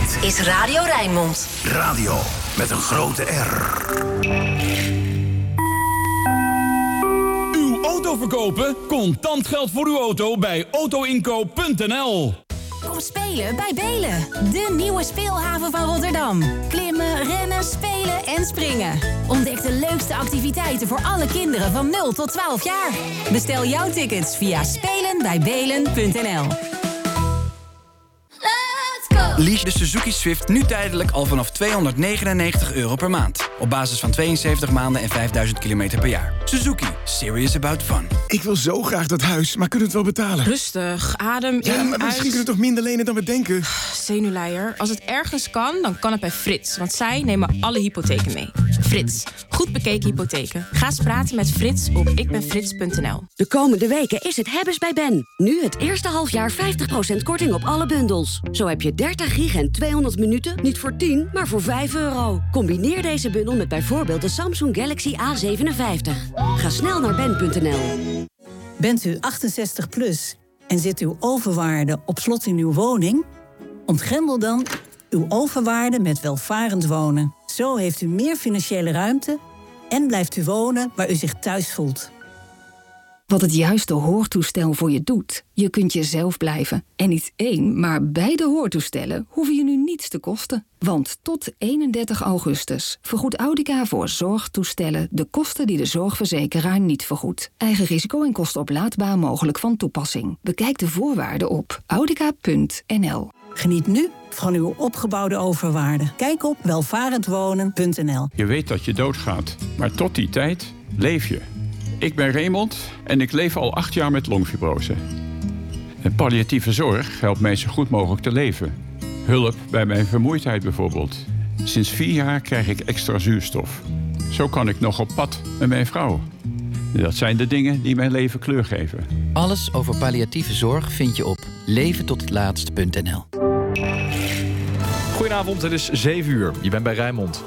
Dit is Radio Rijnmond. Radio met een grote R. Uw auto verkopen? Contant geld voor uw auto bij autoinkoop.nl. Kom spelen bij Belen, de nieuwe speelhaven van Rotterdam. Klimmen, rennen, spelen en springen. Ontdek de leukste activiteiten voor alle kinderen van 0 tot 12 jaar. Bestel jouw tickets via spelenbijbelen.nl. Lease de Suzuki Swift nu tijdelijk al vanaf €299 per maand. Op basis van 72 maanden en 5000 kilometer per jaar. Suzuki. Serious about fun. Ik wil zo graag dat huis, maar kunnen we het wel betalen? Rustig, adem in, Ja, maar misschien kunnen we toch minder lenen dan we denken? Zenuwleier. Als het ergens kan, dan kan het bij Frits. Want zij nemen alle hypotheken mee. Frits. Goed bekeken hypotheken. Ga eens praten met Frits op ikbenfrits.nl. De komende weken is het hebben's bij Ben. Nu het eerste halfjaar 50% korting op alle bundels. Zo heb je 30 gig en 200 minuten, niet voor 10, maar voor €5. Combineer deze bundel met bijvoorbeeld de Samsung Galaxy A57. Ga snel naar ben.nl. Bent u 68 plus en zit uw overwaarde op slot in uw woning? Ontgrendel dan uw overwaarde met welvarend wonen. Zo heeft u meer financiële ruimte en blijft u wonen waar u zich thuis voelt. Wat het juiste hoortoestel voor je doet. Je kunt jezelf blijven. En niet één, maar beide hoortoestellen hoeven je nu niets te kosten. Want tot 31 augustus vergoedt Audica voor zorgtoestellen de kosten die de zorgverzekeraar niet vergoedt. Eigen risico en kosten mogelijk van toepassing. Bekijk de voorwaarden op audica.nl. Geniet nu van uw opgebouwde overwaarde. Kijk op welvarendwonen.nl. Je weet dat je doodgaat, maar tot die tijd leef je. Ik ben Raymond en ik leef al 8 jaar met longfibrose. En palliatieve zorg helpt mij zo goed mogelijk te leven. Hulp bij mijn vermoeidheid bijvoorbeeld. Sinds 4 jaar krijg ik extra zuurstof. Zo kan ik nog op pad met mijn vrouw. Dat zijn de dingen die mijn leven kleur geven. Alles over palliatieve zorg vind je op leventothetlaatst.nl. Goedenavond, het is 7 uur. Je bent bij Rijnmond.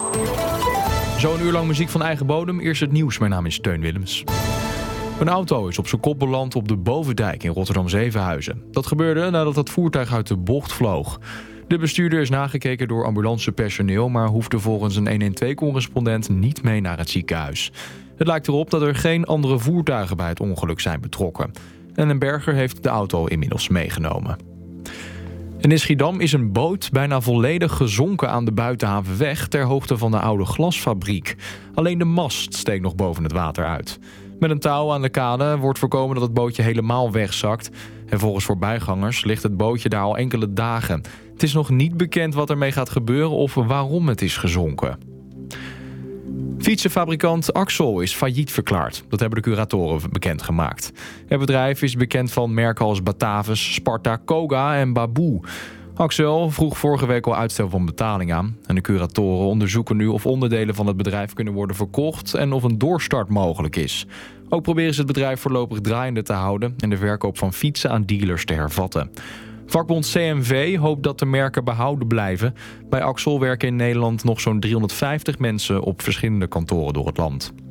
Zo'n uur lang muziek van eigen bodem. Eerst het nieuws. Mijn naam is Teun Willems. Een auto is op zijn kop beland op de Bovendijk in Rotterdam-Zevenhuizen. Dat gebeurde nadat het voertuig uit de bocht vloog. De bestuurder is nagekeken door ambulancepersoneel, maar hoefde volgens een 112-correspondent niet mee naar het ziekenhuis. Het lijkt erop dat er geen andere voertuigen bij het ongeluk zijn betrokken. En een berger heeft de auto inmiddels meegenomen. En in Schiedam is een boot bijna volledig gezonken aan de Buitenhavenweg ter hoogte van de oude glasfabriek. Alleen de mast steekt nog boven het water uit. Met een touw aan de kade wordt voorkomen dat het bootje helemaal wegzakt. En volgens voorbijgangers ligt het bootje daar al enkele dagen. Het is nog niet bekend wat ermee gaat gebeuren of waarom het is gezonken. Fietsenfabrikant Axel is failliet verklaard. Dat hebben de curatoren bekendgemaakt. Het bedrijf is bekend van merken als Batavus, Sparta, Koga en Baboe. Axel vroeg vorige week al uitstel van betaling aan. En de curatoren onderzoeken nu of onderdelen van het bedrijf kunnen worden verkocht en of een doorstart mogelijk is. Ook proberen ze het bedrijf voorlopig draaiende te houden en de verkoop van fietsen aan dealers te hervatten. Vakbond CNV hoopt dat de merken behouden blijven. Bij Axel werken in Nederland nog zo'n 350 mensen op verschillende kantoren door het land.